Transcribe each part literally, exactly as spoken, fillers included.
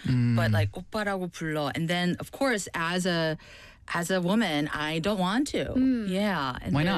but like 오빠라고 불러. And then of course as a as a woman, I don't want to. Yeah. And Why not?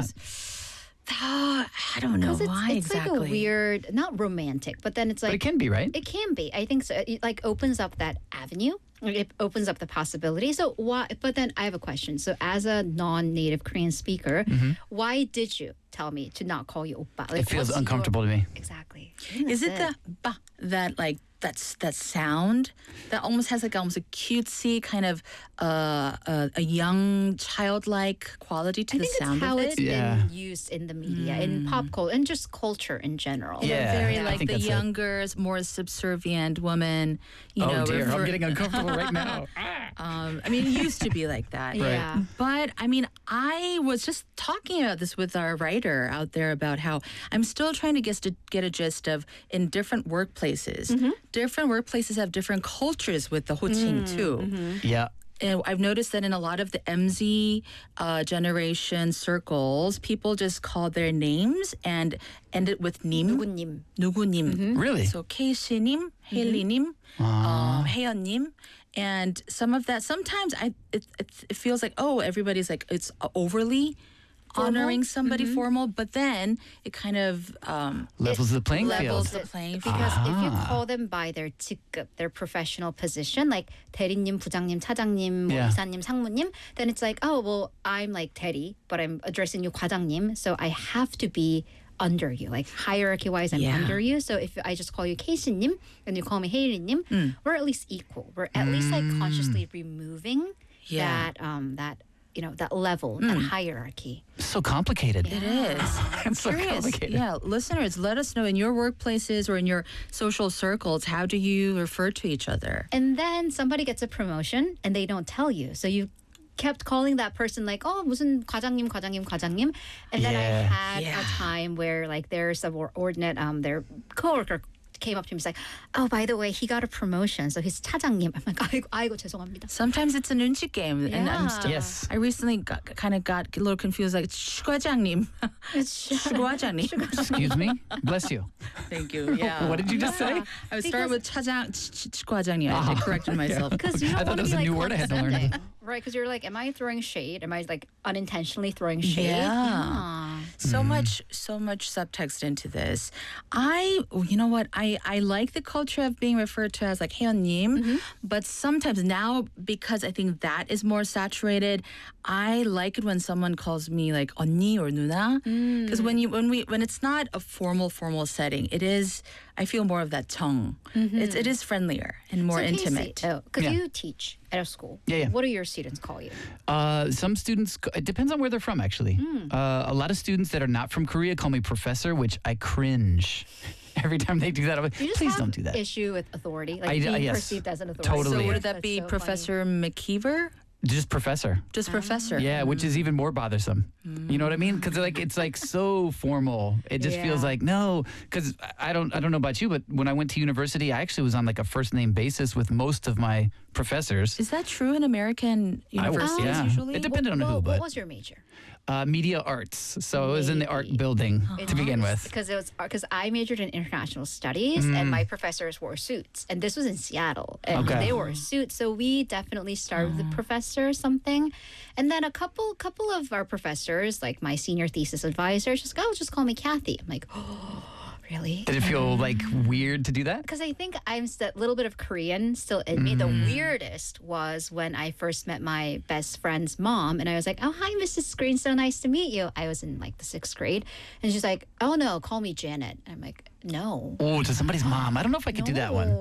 Uh, I don't know Because it's, why it's exactly. like a weird, not romantic, but then it's But like it can be, right? It can be. I think so. It like opens up that avenue. It opens up the possibility. So why? But then I have a question. So as a non-native Korean speaker, why did you tell me to not call you oppa? Like, It feels what's your- uncomfortable to me. Exactly. Is it That's the ba that like that's that sound that almost has like almost a cutesy kind of uh, uh, a young childlike quality to I the think sound it's how of it's it? Yeah. been used in the media, in pop culture, and just culture in general. Yeah. Very I like think the that's it. younger, more subservient woman. You Oh know, dear, refer- I'm getting uncomfortable right now. Um, I mean, it used to be like that. Right. Yeah. But I mean, I was just talking about this with our writer out there about how I'm still trying to get to get a gist of in different workplaces. Different workplaces have different cultures with the ho칭 too. Yeah. And I've noticed that in a lot of the M Z uh, generation circles, people just call their names and end it with 님. 누구님. 누구님. Really? So 케이씨님, 혜리님, um, 혜연님. And some of that, sometimes I it, it, it feels like, oh, everybody's like, it's overly honoring somebody formal, but then it kind of um, Levels the playing levels field. the playing Because field. if you call them by their 직급, their professional position, like 대리님, 부장님, 차장님, 뭐 Yeah. 이사님, 상무님, then it's like, oh, well, I'm like 대리, but I'm addressing you 과장님, so I have to be under you. Like hierarchy-wise, I'm Yeah. under you. So if I just call you 케이씨님 and you call me 혜리님, we're at least equal. We're at least like consciously removing Yeah. that um that you know that level, that hierarchy. So complicated. It is. I'm It's so curious. complicated. Yeah, listeners, let us know in your workplaces or in your social circles, how do you refer to each other? And then somebody gets a promotion and they don't tell you. So you kept calling that person like, oh, 무슨 과장님, 과장님, 과장님. And then I Yeah. had Yeah. a time where like their subordinate, um, their coworker came up to me and was like, oh, by the way, he got a promotion. So he's 차장님. I'm like, 아이고, 아이고 죄송합니다. Sometimes it's a 눈치 game, and I'm Yeah. still. Yes. I recently got, kind of got a little confused, like 슈과장님, It's 슈과장님. Excuse me? Bless you. Thank you. Yeah. What did you just say? I was started with 차장, 슈과장님. I did corrected myself. Because you don't I thought want it was to a be like new word I had to learn. condescending, right? Because you're like, am I throwing shade? Am I like unintentionally throwing shade? Yeah. So much, so much subtext into this. I, you know what? I, I like the culture of being referred to as like 혜연님, but sometimes now because I think that is more saturated, I like it when someone calls me like 언니 or 누나, because when you when we when it's not a formal formal setting, it is. I feel more of that tongue. It's it is friendlier and more So Casey, intimate. oh, because Yeah. you teach at a school. Yeah, yeah. What do your students call you? Uh, some students, it depends on where they're from, actually. Hmm. Uh, a lot of students that are not from Korea call me professor, which I cringe every time they do that. I'm like, You just please have don't do that. issue with authority, like I- being uh, yes. perceived as an authority. Totally. So would that That's be so funny. Professor McKeever? Just professor. Just professor. Yeah, which is even more bothersome. You know what I mean? Because like it's like so formal. It just feels Yeah. like no. Because I don't I don't know about you, but when I went to university, I actually was on like a first name basis with most of my professors. Is that true in American I was- universities yeah. usually? It depended on well, who, what but was your major? uh, media arts. So it was in the art Maybe. building to begin with. Because it was because I majored in international studies and my professors wore suits, and this was in Seattle, and Okay. they wore suits. So we definitely started with the professor or something, and then a couple couple of our professors, like my senior thesis advisor, just go, oh, just call me Kathy. I'm like, oh, really? Did it feel like weird to do that? Because I think I'm a little bit of Korean still in me. The weirdest was when I first met my best friend's mom, and I was like, "Oh, hi, Missus Green, so nice to meet you." I was in like the sixth grade, and she's like, "Oh no, call me Janet." And I'm like, "No." Oh, to somebody's mom. I don't know if I could do that one.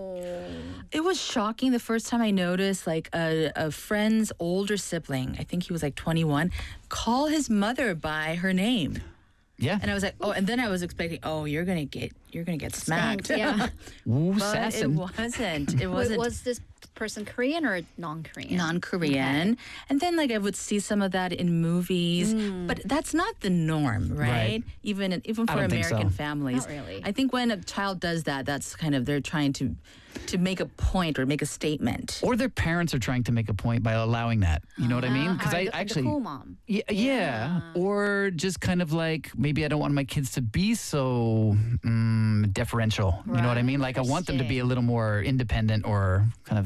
It was shocking the first time I noticed like a, a friend's older sibling, I think he was like twenty-one, call his mother by her name. Yeah. And I was like, oh, and then I was expecting, oh, you're going to get you're going to get smacked. Yeah. Ooh, But it assassin. wasn't. It Wait, wasn't was this person Korean or non-Korean? non-Korean. And then like I would see some of that in movies, but that's not the norm, right? Right. Even in, even I for don't think American so. families. Not really. I think when a child does that, that's kind of they're trying to to make a point or make a statement. Or their parents are trying to make a point by allowing that. You know what I mean? Because Ah, I the- the actually. cool mom. Yeah, yeah, or just kind of like maybe I don't want my kids to be so mm, deferential. You know what I mean? Like I want them to be a little more independent or kind of